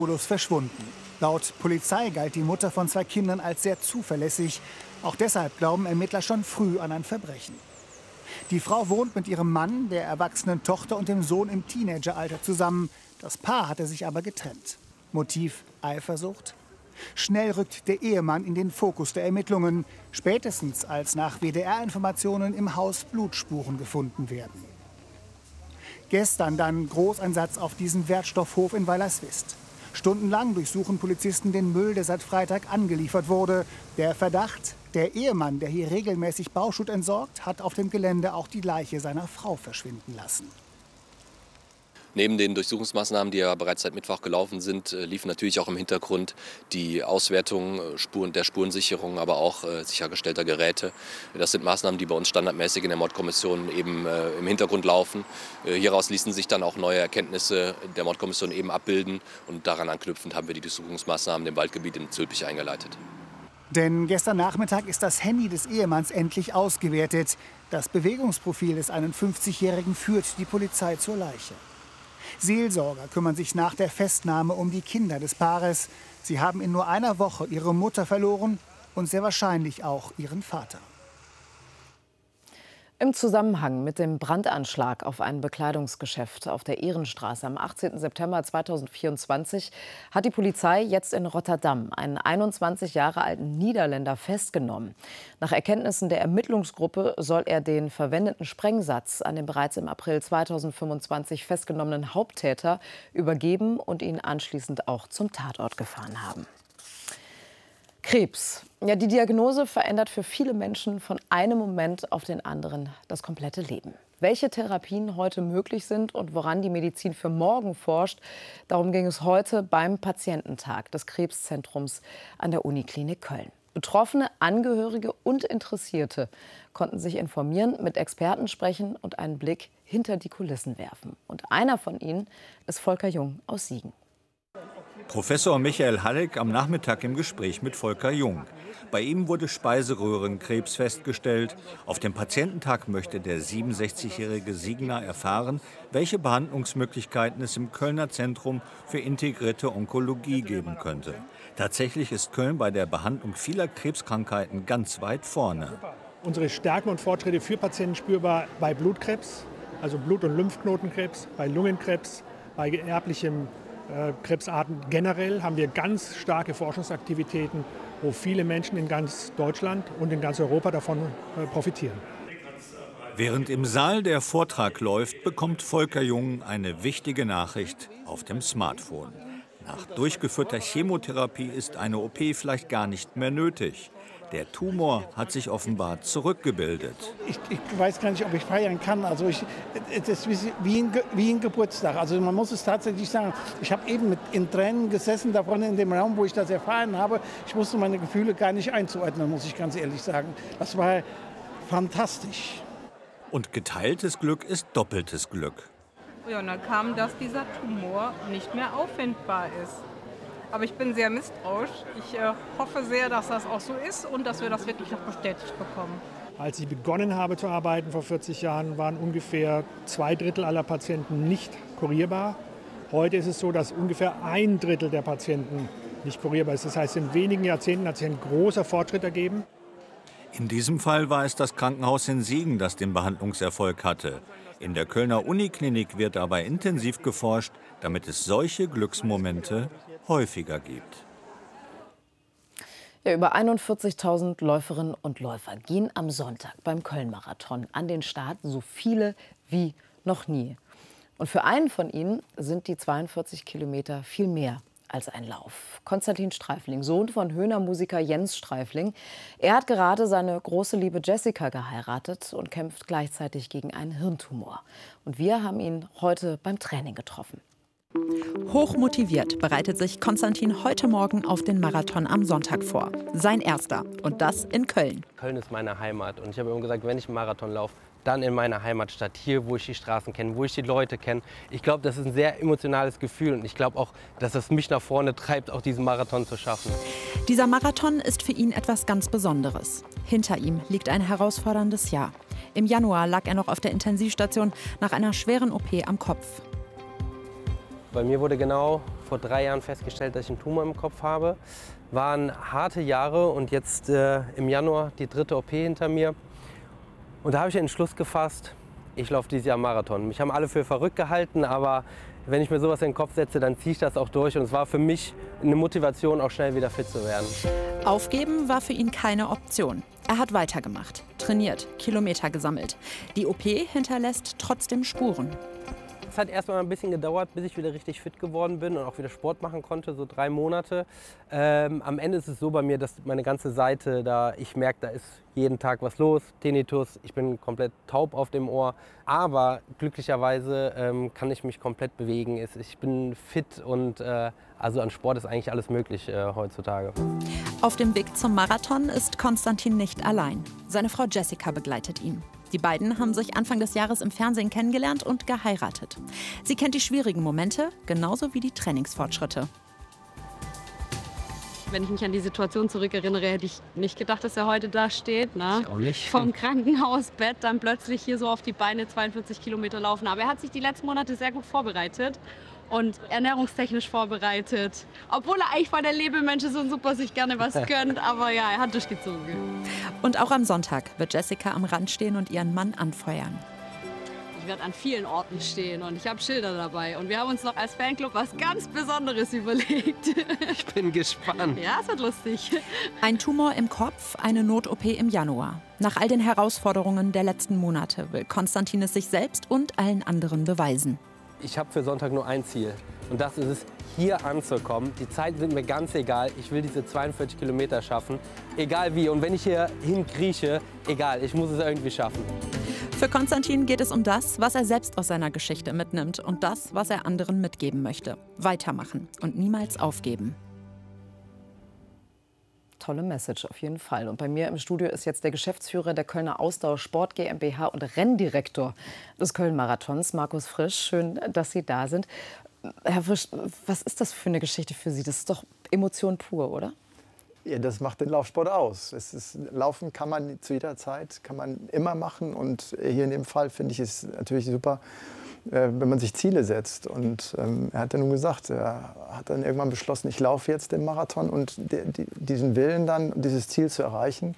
verschwunden. Laut Polizei galt die Mutter von 2 Kindern als sehr zuverlässig. Auch deshalb glauben Ermittler schon früh an ein Verbrechen. Die Frau wohnt mit ihrem Mann, der erwachsenen Tochter und dem Sohn im Teenageralter zusammen. Das Paar hatte sich aber getrennt. Motiv Eifersucht? Schnell rückt der Ehemann in den Fokus der Ermittlungen, spätestens als nach WDR-Informationen im Haus Blutspuren gefunden werden. Gestern dann Großeinsatz auf diesem Wertstoffhof in Weilerswist. Stundenlang durchsuchen Polizisten den Müll, der seit Freitag angeliefert wurde. Der Verdacht: der Ehemann, der hier regelmäßig Bauschutt entsorgt, hat auf dem Gelände auch die Leiche seiner Frau verschwinden lassen. Neben den Durchsuchungsmaßnahmen, die ja bereits seit Mittwoch gelaufen sind, liefen natürlich auch im Hintergrund die Auswertung der Spurensicherung, aber auch sichergestellter Geräte. Das sind Maßnahmen, die bei uns standardmäßig in der Mordkommission eben im Hintergrund laufen. Hieraus ließen sich dann auch neue Erkenntnisse der Mordkommission eben abbilden. Und daran anknüpfend haben wir die Durchsuchungsmaßnahmen im Waldgebiet in Zülpich eingeleitet. Denn gestern Nachmittag ist das Handy des Ehemanns endlich ausgewertet. Das Bewegungsprofil des 51-Jährigen führt die Polizei zur Leiche. Seelsorger kümmern sich nach der Festnahme um die Kinder des Paares. Sie haben in nur einer Woche ihre Mutter verloren und sehr wahrscheinlich auch ihren Vater. Im Zusammenhang mit dem Brandanschlag auf ein Bekleidungsgeschäft auf der Ehrenstraße am 18. September 2024 hat die Polizei jetzt in Rotterdam einen 21 Jahre alten Niederländer festgenommen. Nach Erkenntnissen der Ermittlungsgruppe soll er den verwendeten Sprengsatz an den bereits im April 2025 festgenommenen Haupttäter übergeben und ihn anschließend auch zum Tatort gefahren haben. Krebs. Ja, die Diagnose verändert für viele Menschen von einem Moment auf den anderen das komplette Leben. Welche Therapien heute möglich sind und woran die Medizin für morgen forscht, darum ging es heute beim Patiententag des Krebszentrums an der Uniklinik Köln. Betroffene, Angehörige und Interessierte konnten sich informieren, mit Experten sprechen und einen Blick hinter die Kulissen werfen. Und einer von ihnen ist Volker Jung aus Siegen. Professor Michael Halleck am Nachmittag im Gespräch mit Volker Jung. Bei ihm wurde Speiseröhrenkrebs festgestellt. Auf dem Patiententag möchte der 67-jährige Siegner erfahren, welche Behandlungsmöglichkeiten es im Kölner Zentrum für integrierte Onkologie geben könnte. Tatsächlich ist Köln bei der Behandlung vieler Krebskrankheiten ganz weit vorne. Unsere Stärken und Fortschritte für Patienten spürbar bei Blutkrebs, also Blut- und Lymphknotenkrebs, bei Lungenkrebs, bei erblichem Krebsarten generell haben wir ganz starke Forschungsaktivitäten, wo viele Menschen in ganz Deutschland und in ganz Europa davon profitieren. Während im Saal der Vortrag läuft, bekommt Volker Jung eine wichtige Nachricht auf dem Smartphone. Nach durchgeführter Chemotherapie ist eine OP vielleicht gar nicht mehr nötig. Der Tumor hat sich offenbar zurückgebildet. Ich weiß gar nicht, ob ich feiern kann. Also es ist wie ein Geburtstag. Also man muss es tatsächlich sagen. Ich habe eben in Tränen gesessen, da vorne in dem Raum, wo ich das erfahren habe. Ich wusste meine Gefühle gar nicht einzuordnen, muss ich ganz ehrlich sagen. Das war fantastisch. Und geteiltes Glück ist doppeltes Glück. Ja, und dann kam, dass dieser Tumor nicht mehr auffindbar ist. Aber ich bin sehr misstrauisch. Ich hoffe sehr, dass das auch so ist und dass wir das wirklich noch bestätigt bekommen. Als ich begonnen habe zu arbeiten vor 40 Jahren, waren ungefähr 2/3 aller Patienten nicht kurierbar. Heute ist es so, dass ungefähr 1/3 der Patienten nicht kurierbar ist. Das heißt, in wenigen Jahrzehnten hat sich ein großer Fortschritt ergeben. In diesem Fall war es das Krankenhaus in Siegen, das den Behandlungserfolg hatte. In der Kölner Uniklinik wird dabei intensiv geforscht, damit es solche Glücksmomente häufiger gibt. Ja, über 41.000 Läuferinnen und Läufer gehen am Sonntag beim Köln-Marathon an den Start, so viele wie noch nie. Und für einen von ihnen sind die 42 Kilometer viel mehr als ein Lauf. Konstantin Streifling, Sohn von Höhner-Musiker Jens Streifling. Er hat gerade seine große Liebe Jessica geheiratet und kämpft gleichzeitig gegen einen Hirntumor. Und wir haben ihn heute beim Training getroffen. Hochmotiviert bereitet sich Konstantin heute Morgen auf den Marathon am Sonntag vor. Sein erster. Und das in Köln. Köln ist meine Heimat. Und ich habe immer gesagt, wenn ich einen Marathon laufe, dann in meiner Heimatstadt, hier, wo ich die Straßen kenne, wo ich die Leute kenne. Ich glaube, das ist ein sehr emotionales Gefühl. Und ich glaube auch, dass es mich nach vorne treibt, auch diesen Marathon zu schaffen. Dieser Marathon ist für ihn etwas ganz Besonderes. Hinter ihm liegt ein herausforderndes Jahr. Im Januar lag er noch auf der Intensivstation nach einer schweren OP am Kopf. Bei mir wurde genau vor 3 Jahren festgestellt, dass ich einen Tumor im Kopf habe. Waren harte Jahre und jetzt im Januar die 3. OP hinter mir. Und da habe ich den Entschluss gefasst, ich laufe dieses Jahr Marathon. Mich haben alle für verrückt gehalten, aber wenn ich mir sowas in den Kopf setze, dann ziehe ich das auch durch. Und es war für mich eine Motivation, auch schnell wieder fit zu werden. Aufgeben war für ihn keine Option. Er hat weitergemacht, trainiert, Kilometer gesammelt. Die OP hinterlässt trotzdem Spuren. Es hat erst mal ein bisschen gedauert, bis ich wieder richtig fit geworden bin und auch wieder Sport machen konnte, so 3 Monate. Am Ende ist es so bei mir, dass meine ganze Seite, ich merke, da ist jeden Tag was los, Tinnitus, ich bin komplett taub auf dem Ohr. Aber glücklicherweise kann ich mich komplett bewegen. Ich bin fit und also an Sport ist eigentlich alles möglich heutzutage. Auf dem Weg zum Marathon ist Konstantin nicht allein. Seine Frau Jessica begleitet ihn. Die beiden haben sich Anfang des Jahres im Fernsehen kennengelernt und geheiratet. Sie kennt die schwierigen Momente, genauso wie die Trainingsfortschritte. Wenn ich mich an die Situation zurückerinnere, hätte ich nicht gedacht, dass er heute da steht. Ne? Ich auch nicht. Vom Krankenhausbett dann plötzlich hier so auf die Beine 42 Kilometer laufen. Aber er hat sich die letzten Monate sehr gut vorbereitet und ernährungstechnisch vorbereitet. Obwohl er eigentlich voll der Lebemensch ist und super sich gerne was gönnt. Aber ja, er hat durchgezogen. Und auch am Sonntag wird Jessica am Rand stehen und ihren Mann anfeuern. Ich werde an vielen Orten stehen und ich habe Schilder dabei. Und wir haben uns noch als Fanclub was ganz Besonderes überlegt. Ich bin gespannt. Ja, es wird lustig. Ein Tumor im Kopf, eine Not-OP im Januar. Nach all den Herausforderungen der letzten Monate will Konstantin es sich selbst und allen anderen beweisen. Ich habe für Sonntag nur ein Ziel und das ist es, hier anzukommen. Die Zeiten sind mir ganz egal. Ich will diese 42 Kilometer schaffen, egal wie. Und wenn ich hier hinkrieche, egal, ich muss es irgendwie schaffen. Für Konstantin geht es um das, was er selbst aus seiner Geschichte mitnimmt und das, was er anderen mitgeben möchte. Weitermachen und niemals aufgeben. Tolle Message auf jeden Fall. Und bei mir im Studio ist jetzt der Geschäftsführer der Kölner Ausdauer Sport GmbH und Renndirektor des Köln-Marathons, Markus Frisch. Schön, dass Sie da sind. Herr Frisch, was ist das für eine Geschichte für Sie? Das ist doch Emotion pur, oder? Ja, das macht den Laufsport aus. Laufen kann man zu jeder Zeit, kann man immer machen. Und hier in dem Fall finde ich es natürlich super, wenn man sich Ziele setzt. Und er hat ja nun gesagt, er hat dann irgendwann beschlossen, ich laufe jetzt den Marathon. Und diesen Willen dann, dieses Ziel zu erreichen,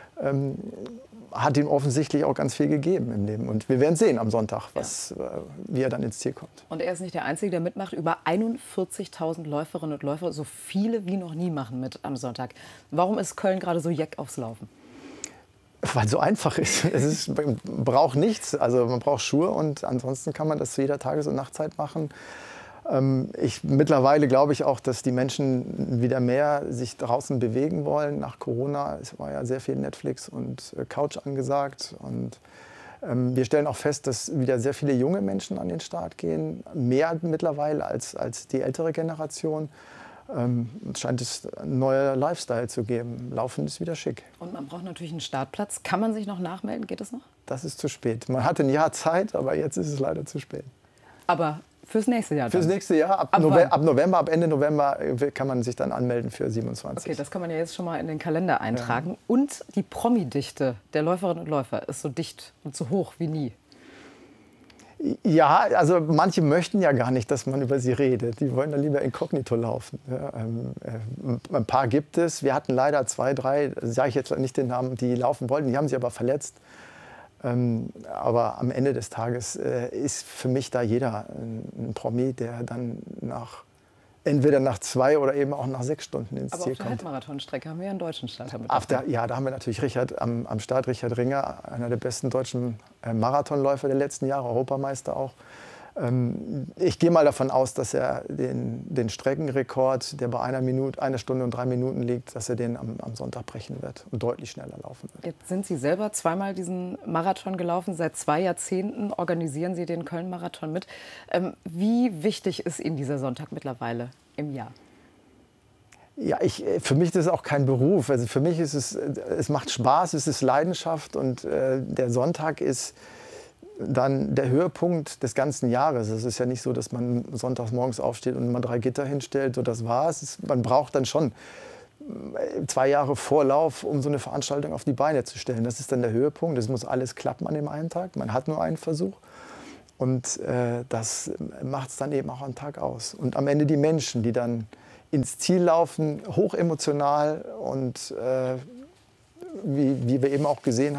hat ihm offensichtlich auch ganz viel gegeben im Leben. Und wir werden sehen am Sonntag, wie er dann ins Ziel kommt. Und er ist nicht der Einzige, der mitmacht. Über 41.000 Läuferinnen und Läufer, so viele wie noch nie machen mit am Sonntag. Warum ist Köln gerade so jeck aufs Laufen? Weil es so einfach ist. Man braucht nichts. Also man braucht Schuhe und ansonsten kann man das zu jeder Tages- und Nachtzeit machen. Mittlerweile glaube ich auch, dass die Menschen wieder mehr sich draußen bewegen wollen. Nach Corona, es war ja sehr viel Netflix und Couch angesagt. Und wir stellen auch fest, dass wieder sehr viele junge Menschen an den Start gehen. Mehr mittlerweile als die ältere Generation. Es scheint es ein neuer Lifestyle zu geben. Laufen ist wieder schick. Und man braucht natürlich einen Startplatz. Kann man sich noch nachmelden? Geht das noch? Das ist zu spät. Man hatte ein Jahr Zeit, aber jetzt ist es leider zu spät. Aber fürs nächste Jahr dann? Fürs nächste Jahr, ab Ende November kann man sich dann anmelden für 27. Okay, das kann man ja jetzt schon mal in den Kalender eintragen. Ja. Und die Promi-Dichte der Läuferinnen und Läufer ist so dicht und so hoch wie nie. Ja, also manche möchten ja gar nicht, dass man über sie redet. Die wollen dann lieber inkognito laufen. Ja, ein paar gibt es. Wir hatten leider 2, 3, sage ich jetzt nicht den Namen, die laufen wollten. Die haben sich aber verletzt. Aber am Ende des Tages ist für mich da jeder ein Promi, der dann entweder nach 2 oder eben auch nach 6 Stunden ins Ziel kommt. Aber auf der Halbmarathonstrecke haben wir ja einen deutschen Starter mit. Ja, da haben wir natürlich Richard am Start, Richard Ringer, einer der besten deutschen Marathonläufer der letzten Jahre, Europameister auch. Ich gehe mal davon aus, dass er den Streckenrekord, der bei 1 Stunde und 3 Minuten liegt, dass er den am Sonntag brechen wird und deutlich schneller laufen wird. Jetzt sind Sie selber zweimal diesen Marathon gelaufen. Seit 2 Jahrzehnten organisieren Sie den Köln-Marathon mit. Wie wichtig ist Ihnen dieser Sonntag mittlerweile im Jahr? Ja, für mich ist das auch kein Beruf. Also für mich ist es macht Spaß, es ist Leidenschaft und der Sonntag ist dann der Höhepunkt des ganzen Jahres. Es ist ja nicht so, dass man sonntags morgens aufsteht und mal 3 Gitter hinstellt, so das war's. Man braucht dann schon 2 Jahre Vorlauf, um so eine Veranstaltung auf die Beine zu stellen. Das ist dann der Höhepunkt. Das muss alles klappen an dem einen Tag. Man hat nur einen Versuch. Und das macht es dann eben auch am Tag aus. Und am Ende die Menschen, die dann ins Ziel laufen, hochemotional und wie wir eben auch gesehen haben,